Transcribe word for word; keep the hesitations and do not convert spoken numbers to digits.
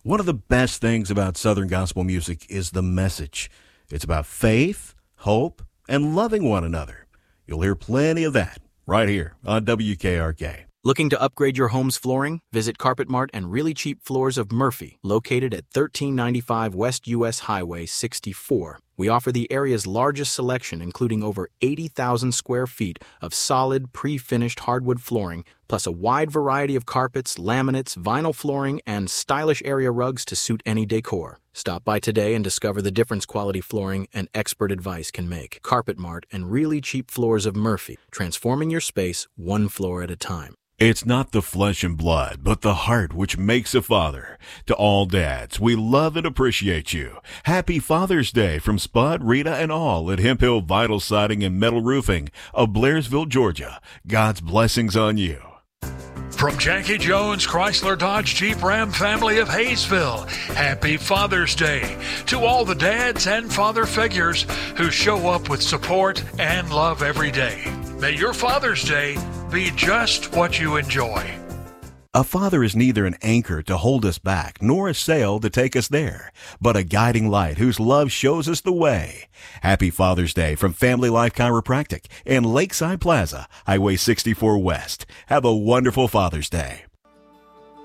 One of the best things about Southern gospel music is the message. It's about faith, hope, and loving one another. You'll hear plenty of that right here on W K R K. Looking to upgrade your home's flooring? Visit Carpet Mart and Really Cheap Floors of Murphy, located at thirteen ninety-five West U S Highway sixty-four. We offer the area's largest selection, including over eighty thousand square feet of solid, pre-finished hardwood flooring, plus a wide variety of carpets, laminates, vinyl flooring, and stylish area rugs to suit any decor. Stop by today and discover the difference quality flooring and expert advice can make. Carpet Mart and Really Cheap Floors of Murphy, transforming your space one floor at a time. It's not the flesh and blood, but the heart which makes a father. To all dads, we love and appreciate you. Happy Father's Day from Spud, Rita, and all at Hemp Hill Vital Siding and Metal Roofing of Blairsville, Georgia. God's blessings on you. From Jackie Jones Chrysler Dodge Jeep Ram family of Hayesville, happy Father's Day to all the dads and father figures who show up with support and love every day. May your Father's Day be just what you enjoy. A father is neither an anchor to hold us back, nor a sail to take us there, but a guiding light whose love shows us the way. Happy Father's Day from Family Life Chiropractic and Lakeside Plaza, Highway sixty-four West. Have a wonderful Father's Day.